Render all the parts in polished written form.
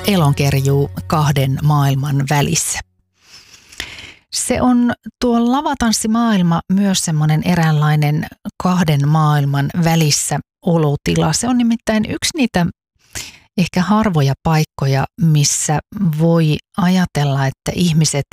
elonkerjuu kahden maailman välissä. Se on tuo lavatanssimaailma myös semmoinen eräänlainen kahden maailman välissä olotila. Se on nimittäin yksi niitä ehkä harvoja paikkoja, missä voi ajatella, että ihmiset,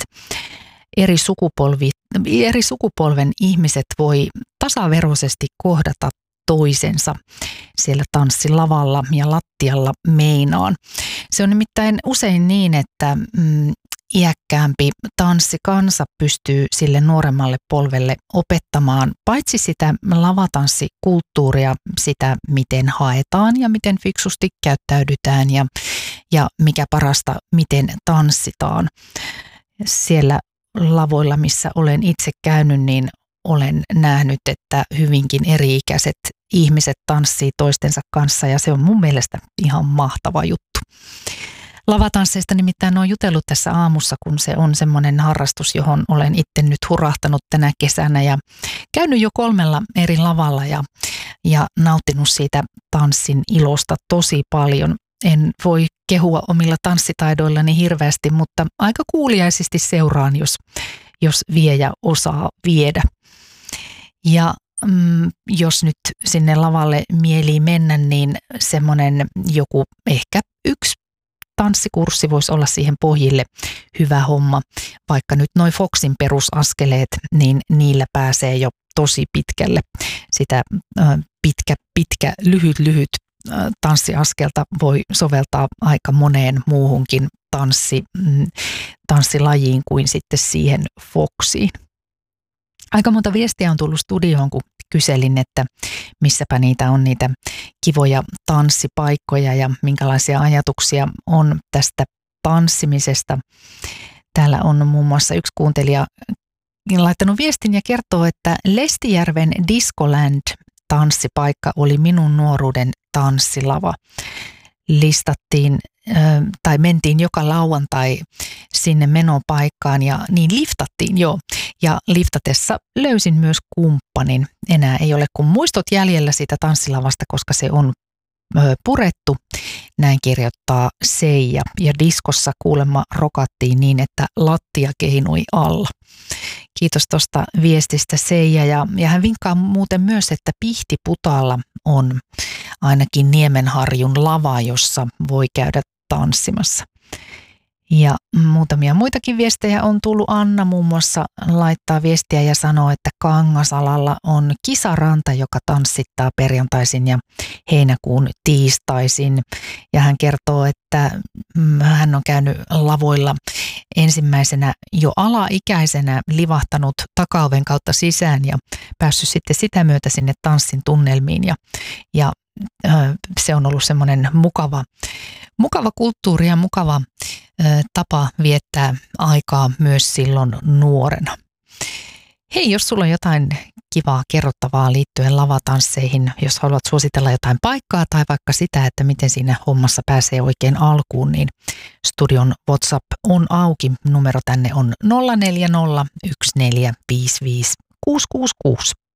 eri sukupolven ihmiset voi tasaveroisesti kohdata toisensa siellä tanssilavalla ja lattialla meinaan. Se on nimittäin usein niin, että iäkkäämpi tanssikansa pystyy sille nuoremmalle polvelle opettamaan paitsi sitä lavatanssikulttuuria, sitä miten haetaan ja miten fiksusti käyttäydytään ja mikä parasta, miten tanssitaan. Siellä lavoilla, missä olen itse käynyt, niin olen nähnyt, että hyvinkin eri-ikäiset ihmiset tanssii toistensa kanssa ja se on mun mielestä ihan mahtava juttu. Lavatansseista nimittäin olen jutellut tässä aamussa, kun se on semmoinen harrastus, johon olen itse nyt hurahtanut tänä kesänä ja käynyt jo 3 eri lavalla ja nauttinut siitä tanssin ilosta tosi paljon. En voi kehua omilla tanssitaidoillani hirveästi, mutta aika kuuliaisesti seuraan, jos vie ja osaa viedä. Ja jos nyt sinne lavalle mielii mennä, niin semmoinen joku ehkä 1 tanssikurssi voisi olla siihen pohjille hyvä homma. Vaikka nyt noi Foxin perusaskeleet, niin niillä pääsee jo tosi pitkälle. Sitä lyhyt tanssiaskelta voi soveltaa aika moneen muuhunkin tanssilajiin kuin sitten siihen Foxiin. Aika monta viestiä on tullut studioon, kun kyselin, että missäpä niitä on niitä kivoja tanssipaikkoja ja minkälaisia ajatuksia on tästä tanssimisesta. Täällä on muun muassa yksi kuuntelija laittanut viestin ja kertoo, että Lestijärven Discoland tanssipaikka oli minun nuoruuden tanssilava. Listattiin tai mentiin joka lauantai sinne menopaikkaan ja niin liftattiin jo. Ja liftatessa löysin myös kumppanin. Enää ei ole kuin muistot jäljellä siitä tanssilavasta, koska se on purettu. Näin kirjoittaa Seija. Ja diskossa kuulemma rokattiin niin, että lattia keinui alla. Kiitos tuosta viestistä Seija. Ja hän vinkkaa muuten myös, että Pihtiputaalla on ainakin Niemenharjun lava, jossa voi käydä tanssimassa. Ja muutamia muitakin viestejä on tullut. Anna muun muassa laittaa viestiä ja sanoo, että Kangasalalla on kisaranta, joka tanssittaa perjantaisin ja heinäkuun tiistaisin. Ja hän kertoo, että hän on käynyt lavoilla ensimmäisenä jo alaikäisenä livahtanut takaoven kautta sisään ja päässyt sitten sitä myötä sinne tanssin tunnelmiin. Ja se on ollut semmoinen mukava kulttuuri ja mukava tapa viettää aikaa myös silloin nuorena. Hei, jos sulla on jotain kivaa kerrottavaa liittyen lavatansseihin, jos haluat suositella jotain paikkaa tai vaikka sitä, että miten siinä hommassa pääsee oikein alkuun, niin studion WhatsApp on auki. Numero tänne on 040 1455 666.